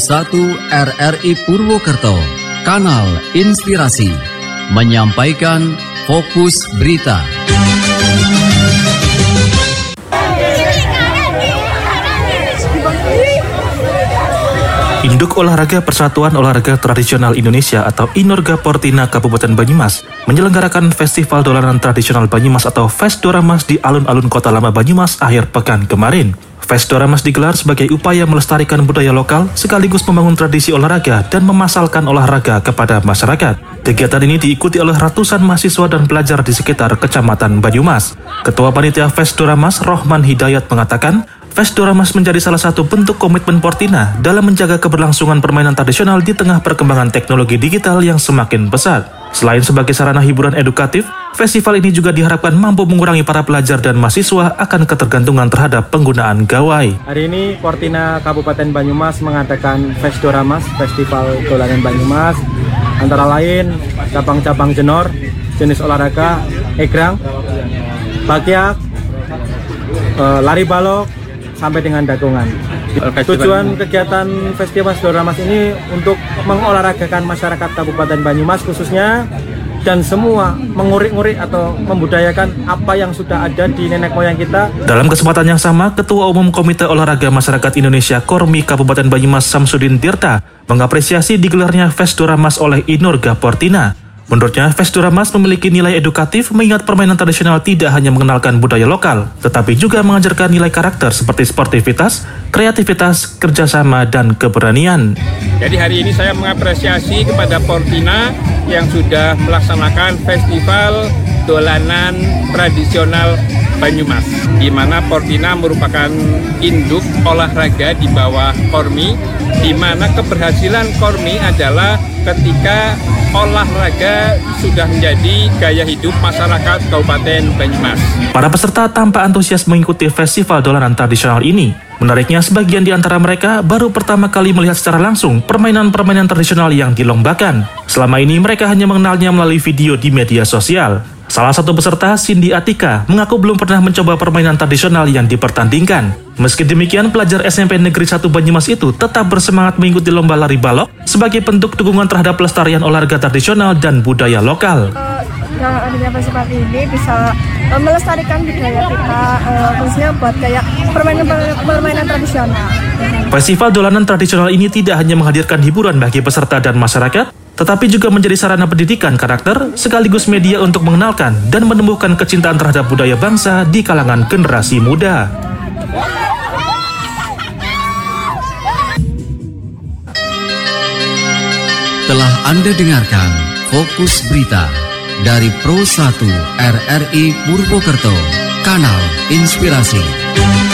1 RRI Purwokerto, Kanal Inspirasi, menyampaikan Fokus Berita. Induk Olahraga Persatuan Olahraga Tradisional Indonesia atau Inorga Portina Kabupaten Banyumas menyelenggarakan Festival Dolanan Tradisional Banyumas atau Fesdoramas di alun-alun Kota Lama Banyumas akhir pekan kemarin. Fesdoramas digelar sebagai upaya melestarikan budaya lokal sekaligus membangun tradisi olahraga dan memasarkan olahraga kepada masyarakat. Kegiatan ini diikuti oleh ratusan mahasiswa dan pelajar di sekitar Kecamatan Banyumas. Ketua Panitia Fesdoramas Rohman Hidayat mengatakan, Fesdoramas menjadi salah satu bentuk komitmen Portina dalam menjaga keberlangsungan permainan tradisional di tengah perkembangan teknologi digital yang semakin pesat. Selain sebagai sarana hiburan edukatif, festival ini juga diharapkan mampu mengurangi para pelajar dan mahasiswa akan ketergantungan terhadap penggunaan gawai. Hari ini Portina Kabupaten Banyumas mengadakan Fesdoramas, Festival Dolanan Banyumas, antara lain cabang-cabang jenor, jenis olahraga, egrang, bakyak, lari balok, sampai dengan dagongan. Tujuan kegiatan Festival Fesdoramas ini untuk mengolahragakan masyarakat Kabupaten Banyumas khususnya dan semua mengurik-ngurik atau membudayakan apa yang sudah ada di nenek moyang kita. Dalam kesempatan yang sama, Ketua Umum Komite Olahraga Masyarakat Indonesia Kormi Kabupaten Banyumas Samsudin Tirta mengapresiasi digelarnya Fesdoramas oleh Inorga Portina. Menurutnya, Fesdoramas memiliki nilai edukatif mengingat permainan tradisional tidak hanya mengenalkan budaya lokal, tetapi juga mengajarkan nilai karakter seperti sportivitas, kreativitas, kerjasama, dan keberanian. Jadi hari ini saya mengapresiasi kepada Portina yang sudah melaksanakan Festival Dolanan Tradisional Banyumas, di mana Portina merupakan induk olahraga di bawah Kormi, di mana keberhasilan Kormi adalah ketika olahraga sudah menjadi gaya hidup masyarakat Kabupaten Banyumas. Para peserta tampak antusias mengikuti festival dolanan tradisional ini. Menariknya, sebagian di antara mereka baru pertama kali melihat secara langsung permainan-permainan tradisional yang dilombakan. Selama ini mereka hanya mengenalnya melalui video di media sosial. Salah satu peserta, Cindy Atika, mengaku belum pernah mencoba permainan tradisional yang dipertandingkan. Meski demikian, pelajar SMP Negeri 1 Banyumas itu tetap bersemangat mengikuti lomba lari balok sebagai bentuk dukungan terhadap pelestarian olahraga tradisional dan budaya lokal. Yang adanya festival ini bisa melestarikan budaya kita, khususnya buat kayak permainan tradisional. Festival dolanan tradisional ini tidak hanya menghadirkan hiburan bagi peserta dan masyarakat, tetapi juga menjadi sarana pendidikan karakter sekaligus media untuk mengenalkan dan menumbuhkan kecintaan terhadap budaya bangsa di kalangan generasi muda. Telah Anda dengarkan Fokus Berita dari Pro 1 RRI Purwokerto, Kanal Inspirasi.